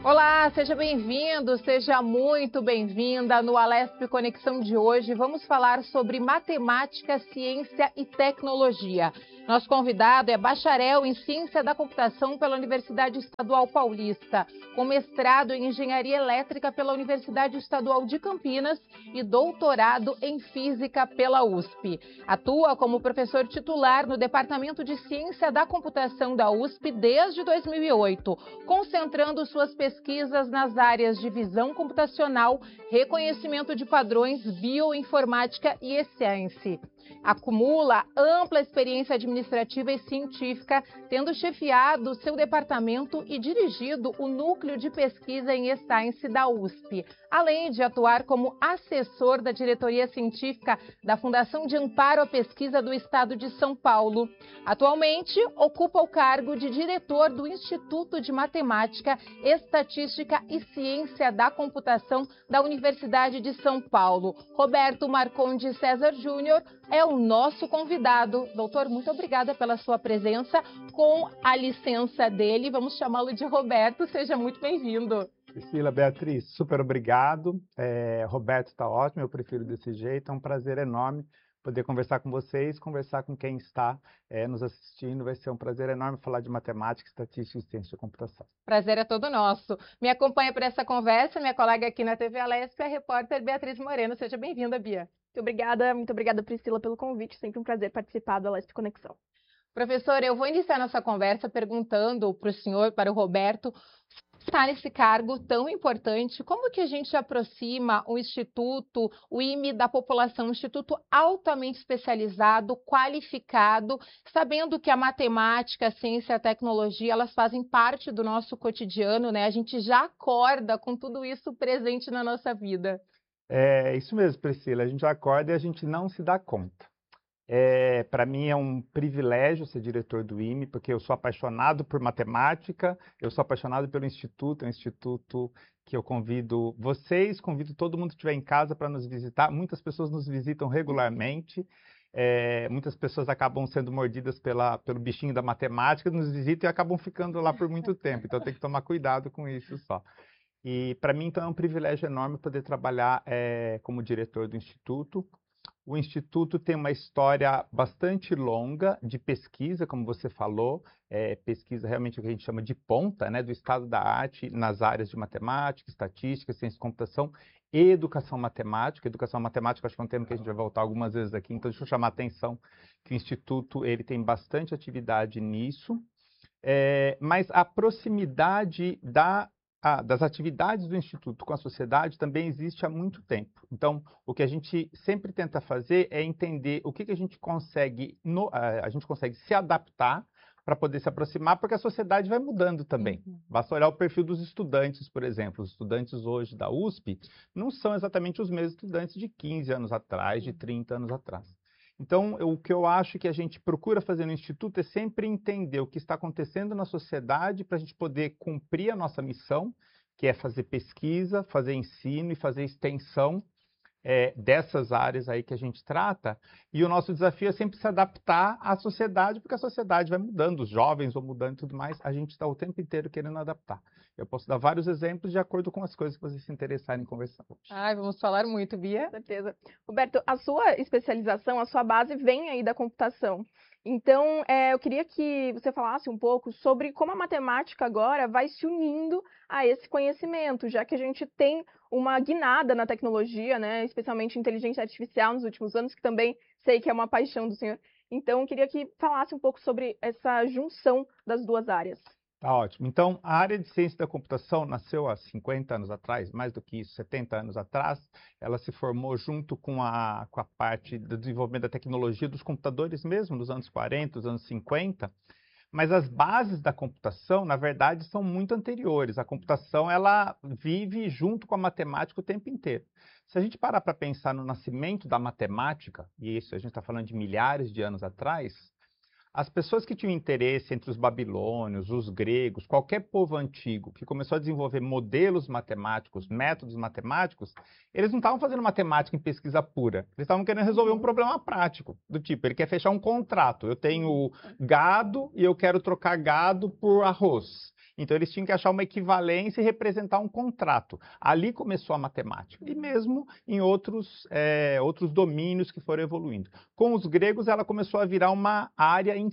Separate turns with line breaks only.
Olá, seja bem-vindo, seja muito bem-vinda no Alesp Conexão de hoje. Vamos falar sobre matemática, ciência e tecnologia. Nosso convidado é bacharel em Ciência da Computação pela Universidade Estadual Paulista, com mestrado em Engenharia Elétrica pela Universidade Estadual de Campinas e doutorado em Física pela USP. Atua como professor titular no Departamento de Ciência da Computação da USP desde 2008, concentrando suas pesquisas nas áreas de visão computacional, reconhecimento de padrões, bioinformática e e-science. Acumula ampla experiência administrativa e científica, tendo chefiado seu departamento e dirigido o núcleo de pesquisa em e-science da USP, além de atuar como assessor da diretoria científica da Fundação de Amparo à Pesquisa do Estado de São Paulo. Atualmente, ocupa o cargo de diretor do Instituto de Matemática, Estatística e Ciência da Computação da Universidade de São Paulo. Roberto Marcondes César Júnior é o nosso convidado. Doutor, muito obrigada pela sua presença. Com a licença dele, vamos chamá-lo de Roberto. Seja muito bem-vindo.
Priscila, Beatriz, super obrigado. Roberto está ótimo, eu prefiro desse jeito. É um prazer enorme poder conversar com vocês, conversar com quem está nos assistindo. Vai ser um prazer enorme falar de matemática, estatística e ciência da computação.
Prazer é todo nosso. Me acompanha para essa conversa minha colega aqui na TV Alesp, a repórter Beatriz Moreno. Seja bem-vinda, Bia.
Muito obrigada, Priscila, pelo convite. Sempre um prazer participar do Alesp Conexão.
Professor, eu vou iniciar nossa conversa perguntando para o senhor, para o Roberto, está nesse cargo tão importante, como que a gente aproxima o Instituto, o IME da população, um instituto altamente especializado, qualificado, sabendo que a matemática, a ciência e a tecnologia, elas fazem parte do nosso cotidiano, né? A gente já acorda com tudo isso presente na nossa vida.
É isso mesmo, Priscila. A gente acorda e a gente não se dá conta. Para mim é um privilégio ser diretor do IME, porque eu sou apaixonado por matemática, eu sou apaixonado pelo Instituto, é um instituto que eu convido vocês, convido todo mundo que estiver em casa para nos visitar. Muitas pessoas nos visitam regularmente, muitas pessoas acabam sendo mordidas pelo bichinho da matemática, nos visitam e acabam ficando lá por muito tempo, então tem que tomar cuidado com isso só. E para mim, então, é um privilégio enorme poder trabalhar como diretor do Instituto. O Instituto tem uma história bastante longa de pesquisa, como você falou, pesquisa realmente o que a gente chama de ponta, né, do estado da arte nas áreas de matemática, estatística, ciência de computação e educação matemática. Educação matemática acho que é um tema que a gente vai voltar algumas vezes aqui, então deixa eu chamar a atenção que o Instituto ele tem bastante atividade nisso, mas a proximidade das atividades do Instituto com a sociedade também existe há muito tempo. Então, o que a gente sempre tenta fazer é entender o que a gente consegue se adaptar para poder se aproximar, porque a sociedade vai mudando também. Basta olhar o perfil dos estudantes, por exemplo. Os estudantes hoje da USP não são exatamente os mesmos estudantes de 15 anos atrás, de 30 anos atrás. Então, o que eu acho que a gente procura fazer no Instituto é sempre entender o que está acontecendo na sociedade para a gente poder cumprir a nossa missão, que é fazer pesquisa, fazer ensino e fazer extensão dessas áreas aí que a gente trata. E o nosso desafio é sempre se adaptar à sociedade, porque a sociedade vai mudando, os jovens vão mudando e tudo mais. A gente está o tempo inteiro querendo adaptar. Eu posso dar vários exemplos de acordo com as coisas que vocês se interessarem em conversar hoje.
Vamos falar muito, Bia.
Com certeza. Roberto, a sua especialização, a sua base vem aí da computação. Então, eu queria que você falasse um pouco sobre como a matemática agora vai se unindo a esse conhecimento, já que a gente tem uma guinada na tecnologia, né, especialmente inteligência artificial nos últimos anos, que também sei que é uma paixão do senhor. Então, eu queria que falasse um pouco sobre essa junção das duas áreas.
Tá ótimo. Então, a área de ciência da computação nasceu há 50 anos atrás, mais do que isso, 70 anos atrás. Ela se formou junto com a parte do desenvolvimento da tecnologia dos computadores mesmo, nos anos 40, nos anos 50. Mas as bases da computação, na verdade, são muito anteriores. A computação, ela vive junto com a matemática o tempo inteiro. Se a gente parar para pensar no nascimento da matemática, e isso a gente está falando de milhares de anos atrás, as pessoas que tinham interesse entre os babilônios, os gregos, qualquer povo antigo que começou a desenvolver modelos matemáticos, métodos matemáticos, eles não estavam fazendo matemática em pesquisa pura. Eles estavam querendo resolver um problema prático, do tipo, ele quer fechar um contrato. Eu tenho gado e eu quero trocar gado por arroz. Então, eles tinham que achar uma equivalência e representar um contrato. Ali começou a matemática, e mesmo em outros domínios que foram evoluindo. Com os gregos, ela começou a virar uma área em